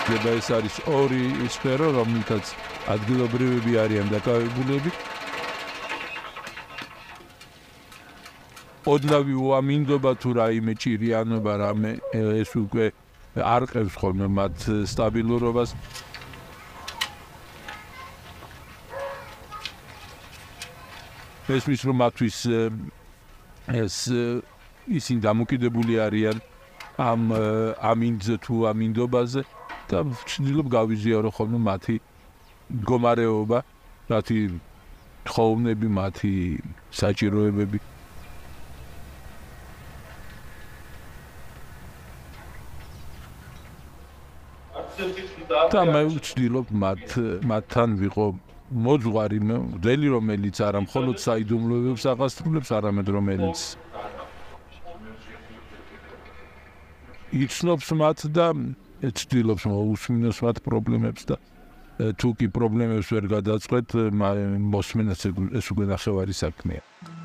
ეს არის ორი სფერო, რომელთაც ადგილობრივები არიან დაკავებულები. ოდნავი უამინდობა თუ რაიმე ჭირიანობა, რამე ეს უკვე არყევს ხოლმე მათ სტაბილურობას. ესმის რომ მათთვის ეს ისინი დამოკიდებული არიან ამ ამინდზე თუ ამინდობაზე და ვცდილობ გავიზიარო ხოლმე მათი მდგომარეობა, მათი ხოვნები, მათი საჭიროებები. და მე ვცდილობ მათთან ვიყო მოძღვარი, მღვდელი, რომელიც არა მხოლოდ საიდუმლოებებს აღასრულებს, არამედ რომელიც იცნობს მათ და ცდილობს მოусმინოს მათ პრობლემებს და თუ კი პრობლემებს ვერ გადაწყვეტ, მოსმენაც ეს უკვე ნახევარი საქმეა.